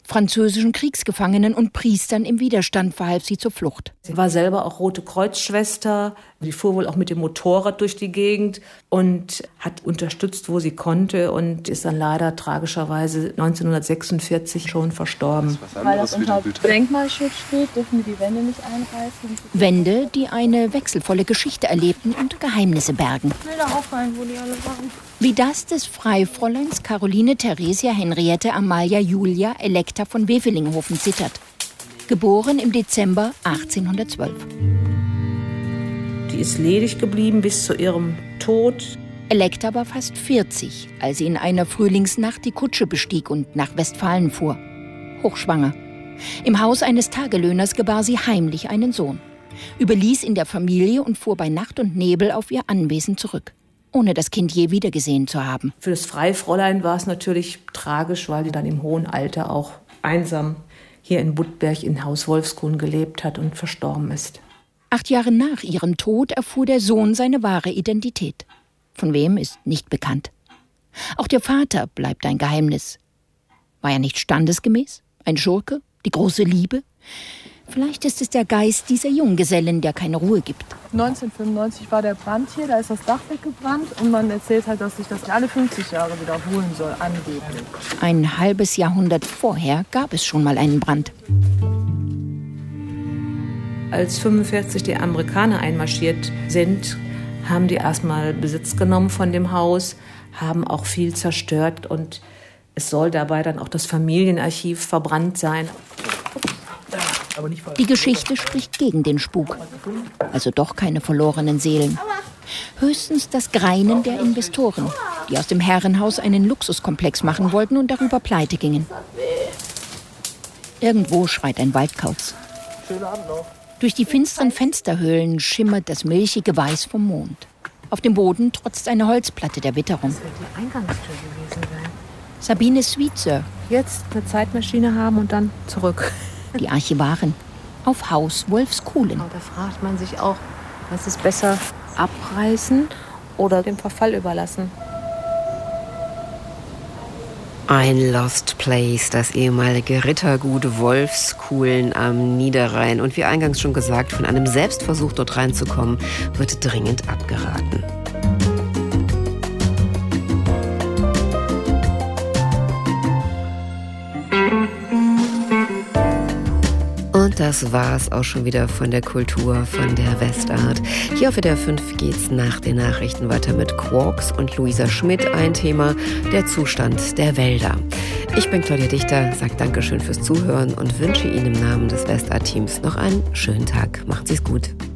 Französischen Kriegsgefangenen und Priestern im Widerstand verhalf sie zur Flucht. Sie war selber auch Rote Kreuz-Schwester. Sie fuhr wohl auch mit dem Motorrad durch die Gegend und hat unterstützt, wo sie konnte, und ist dann leider tragischerweise 1946 schon verstorben. Weil das unter Denkmalschutz steht, dürfen wir die Wände nicht einreißen. Wände, die eine wechselvolle Geschichte erlebten und Geheimnisse bergen. Ich will da auch rein, wo die alle waren. Wie das des Freifräuleins Caroline Theresia Henriette Amalia Julia Elekta von Wevelinghofen-Zittert. Geboren im Dezember 1812. Die ist ledig geblieben bis zu ihrem Tod. Elekta war fast 40, als sie in einer Frühlingsnacht die Kutsche bestieg und nach Westfalen fuhr. Hochschwanger. Im Haus eines Tagelöhners gebar sie heimlich einen Sohn, überließ ihn der Familie und fuhr bei Nacht und Nebel auf ihr Anwesen zurück, ohne das Kind je wiedergesehen zu haben. Für das Freifräulein war es natürlich tragisch, weil sie dann im hohen Alter auch einsam hier in Budberg in Haus Wolfskuhn gelebt hat und verstorben ist. 8 Jahre nach ihrem Tod erfuhr der Sohn seine wahre Identität. Von wem ist nicht bekannt. Auch der Vater bleibt ein Geheimnis. War er nicht standesgemäß? Ein Schurke? Die große Liebe? Vielleicht ist es der Geist dieser Junggesellen, der keine Ruhe gibt. 1995 war der Brand hier, da ist das Dach weggebrannt und man erzählt halt, dass sich das alle 50 Jahre wiederholen soll, angeblich. Ein halbes Jahrhundert vorher gab es schon mal einen Brand. Als 1945 die Amerikaner einmarschiert sind, haben die erstmal Besitz genommen von dem Haus, haben auch viel zerstört und es soll dabei dann auch das Familienarchiv verbrannt sein. Die Geschichte spricht gegen den Spuk. Also doch keine verlorenen Seelen. Höchstens das Greinen der Investoren, die aus dem Herrenhaus einen Luxuskomplex machen wollten und darüber pleite gingen. Irgendwo schreit ein Waldkauz. Durch die finsteren Fensterhöhlen schimmert das milchige Weiß vom Mond. Auf dem Boden trotzt eine Holzplatte der Witterung. Das wird die Eingangstür gewesen sein. Sabine Sweetser. Jetzt eine Zeitmaschine haben und dann zurück. Die Archivarin. Auf Haus Wolfskuhlen. Da fragt man sich auch, was ist besser, abreißen oder dem Verfall überlassen? Ein Lost Place, das ehemalige Rittergut Wolfskuhlen am Niederrhein. Und wie eingangs schon gesagt, von einem Selbstversuch dort reinzukommen, wird dringend abgeraten. Und das war's auch schon wieder von der Kultur, von der Westart. Hier auf WDR 5 geht's nach den Nachrichten weiter mit Quarks und Luisa Schmidt. Ein Thema, der Zustand der Wälder. Ich bin Claudia Dichter, sage Dankeschön fürs Zuhören und wünsche Ihnen im Namen des Westart-Teams noch einen schönen Tag. Macht Sie's gut.